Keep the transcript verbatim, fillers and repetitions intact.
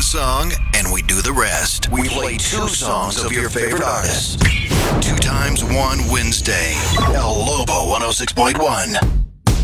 song and we do the rest. We play two songs of your favorite artists. Two times one Wednesday. El Lobo one oh six point one.